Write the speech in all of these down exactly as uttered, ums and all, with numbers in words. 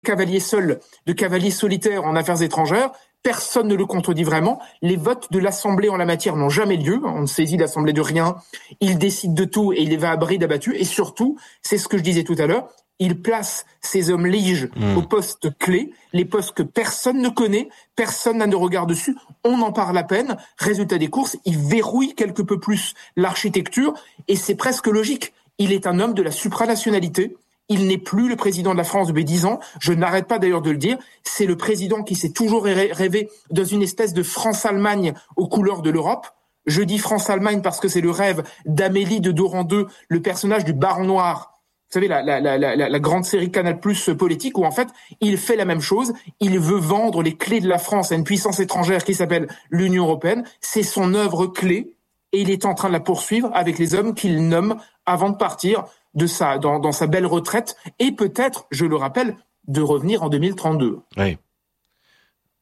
cavalier seul, de cavalier solitaire en affaires étrangères. Personne ne le contredit vraiment. Les votes de l'Assemblée en la matière n'ont jamais lieu. On ne saisit l'Assemblée de rien. Il décide de tout et il les va à bride abattu. Et surtout, c'est ce que je disais tout à l'heure, il place ces hommes liges mmh. aux postes clés, les postes que personne ne connaît, personne n'a de regard dessus. On en parle à peine. Résultat des courses, il verrouille quelque peu plus l'architecture et c'est presque logique. Il est un homme de la supranationalité. Il n'est plus le président de la France depuis dix ans. Je n'arrête pas d'ailleurs de le dire. C'est le président qui s'est toujours rêvé dans une espèce de France-Allemagne aux couleurs de l'Europe. Je dis France-Allemagne parce que c'est le rêve d'Amélie de Doran deux, le personnage du Baron Noir. Vous savez, la, la, la, la, la grande série Canal Plus politique où en fait, il fait la même chose. Il veut vendre les clés de la France à une puissance étrangère qui s'appelle l'Union européenne. C'est son œuvre clé et il est en train de la poursuivre avec les hommes qu'il nomme avant de partir de sa, dans, dans sa belle retraite et peut-être, je le rappelle, de revenir en deux mille trente-deux. Oui. Richard ?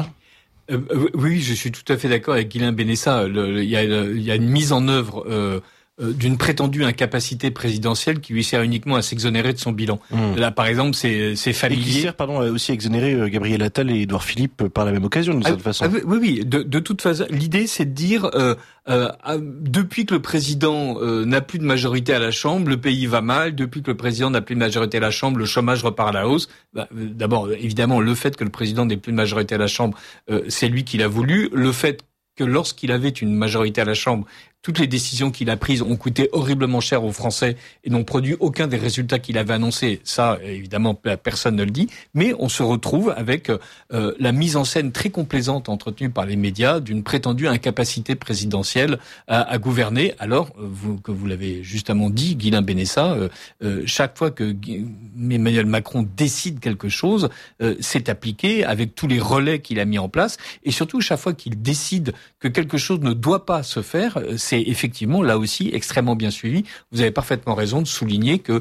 euh, Oui, je suis tout à fait d'accord avec Guilain Benessa. Il y a, il y a une mise en œuvre euh, d'une prétendue incapacité présidentielle qui lui sert uniquement à s'exonérer de son bilan. Mmh. Là, par exemple, c'est, c'est familier. Et qui sert, pardon, à aussi exonérer Gabriel Attal et Édouard Philippe par la même occasion, d'une certaine ah, façon. Ah, oui, oui. De, de toute façon, l'idée, c'est de dire, euh, euh, depuis que le président euh, n'a plus de majorité à la Chambre, le pays va mal. Depuis que le président n'a plus de majorité à la Chambre, le chômage repart à la hausse. Bah, d'abord, évidemment, le fait que le président n'ait plus de majorité à la Chambre, euh, c'est lui qui l'a voulu. Le fait que lorsqu'il avait une majorité à la Chambre, toutes les décisions qu'il a prises ont coûté horriblement cher aux Français et n'ont produit aucun des résultats qu'il avait annoncés. Ça, évidemment, personne ne le dit. Mais on se retrouve avec euh, la mise en scène très complaisante entretenue par les médias d'une prétendue incapacité présidentielle à, à gouverner. Alors, vous, que vous l'avez justement dit, Guilain Benessa, euh, euh, chaque fois que Emmanuel Macron décide quelque chose, euh, c'est appliqué avec tous les relais qu'il a mis en place. Et surtout, chaque fois qu'il décide que quelque chose ne doit pas se faire, c'est effectivement, là aussi, extrêmement bien suivi. Vous avez parfaitement raison de souligner que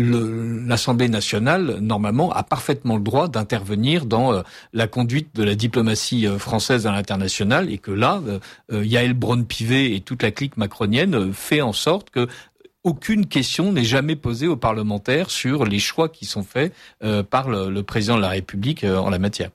le, l'Assemblée nationale, normalement, a parfaitement le droit d'intervenir dans euh, la conduite de la diplomatie euh, française à l'international et que là, euh, Yaël Braun-Pivet et toute la clique macronienne euh, fait en sorte que aucune question n'est jamais posée aux parlementaires sur les choix qui sont faits euh, par le, le président de la République euh, en la matière.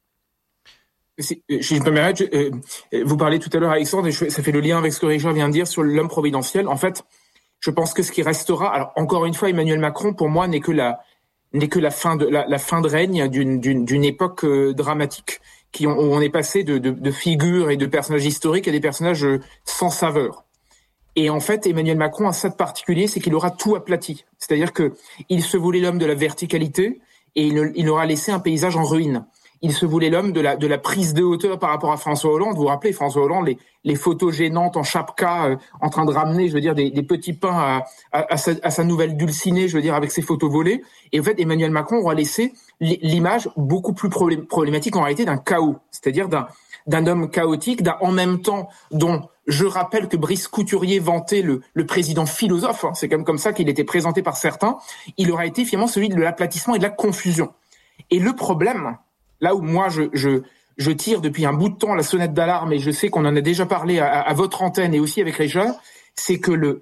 Si je me permets, euh, vous parlez tout à l'heure, Alexandre, et je, ça fait le lien avec ce que Richard vient de dire sur l'homme providentiel. En fait, je pense que ce qui restera, alors encore une fois, Emmanuel Macron, pour moi, n'est que la n'est que la fin de la, la fin de règne d'une d'une, d'une époque euh, dramatique, qui on, on est passé de, de, de figures et de personnages historiques à des personnages euh, sans saveur. Et en fait, Emmanuel Macron a ça de particulier, c'est qu'il aura tout aplati. C'est-à-dire que il se voulait l'homme de la verticalité et il, il aura laissé un paysage en ruine. Il se voulait l'homme de la de la prise de hauteur par rapport à François Hollande. Vous vous rappelez, François Hollande, les, les photos gênantes en chapka, euh, en train de ramener, je veux dire, des, des petits pains à, à, à, sa, à sa nouvelle dulcinée, je veux dire, avec ses photos volées. Et en fait, Emmanuel Macron aura laissé l'image beaucoup plus problématique en réalité d'un chaos, c'est-à-dire d'un d'un homme chaotique, d'un en même temps dont je rappelle que Brice Couturier vantait le, le président philosophe. Hein, c'est comme comme ça qu'il était présenté par certains. Il aura été finalement celui de l'aplatissement et de la confusion. Et le problème, là où moi je, je, je tire depuis un bout de temps la sonnette d'alarme, et je sais qu'on en a déjà parlé à, à votre antenne et aussi avec Richard, c'est que le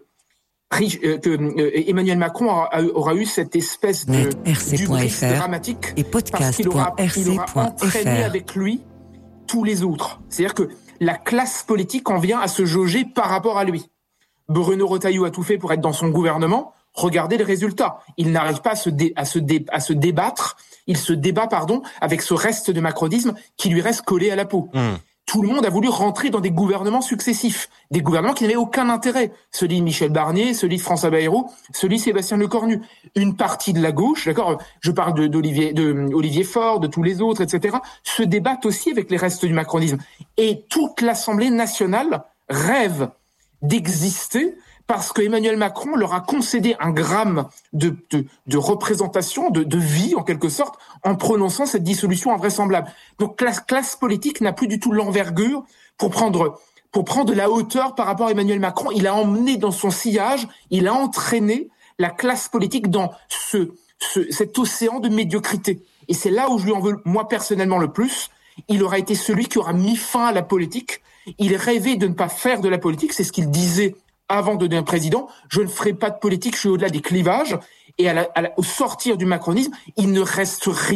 que Emmanuel Macron aura, aura eu cette espèce de d'hubris dramatique et podcast parce qu'il aura, il aura entraîné avec lui tous les autres. C'est-à-dire que la classe politique en vient à se jauger par rapport à lui. Bruno Retailleau a tout fait pour être dans son gouvernement. Regardez les résultats. Il n'arrive pas à se, dé, à se, dé, à se débattre. Il se débat, pardon, avec ce reste de macronisme qui lui reste collé à la peau. Mmh. Tout le monde a voulu rentrer dans des gouvernements successifs, des gouvernements qui n'avaient aucun intérêt. Celui de Michel Barnier, celui de François Bayrou, celui de Sébastien Lecornu. Une partie de la gauche, d'accord, je parle de, d'Olivier, de Olivier Faure, de tous les autres, et cetera, se débattent aussi avec les restes du macronisme. Et toute l'Assemblée nationale rêve d'exister parce que Emmanuel Macron leur a concédé un gramme de, de, de représentation, de, de vie en quelque sorte, en prononçant cette dissolution invraisemblable. Donc la classe politique n'a plus du tout l'envergure pour prendre, pour prendre de la hauteur par rapport à Emmanuel Macron. Il a emmené dans son sillage, il a entraîné la classe politique dans ce, ce, cet océan de médiocrité. Et c'est là où je lui en veux, moi personnellement, le plus. Il aura été celui qui aura mis fin à la politique. Il rêvait de ne pas faire de la politique, c'est ce qu'il disait avant de devenir président. Je ne ferai pas de politique, je suis au-delà des clivages. et à la, à la, au sortir du macronisme, il ne reste rien.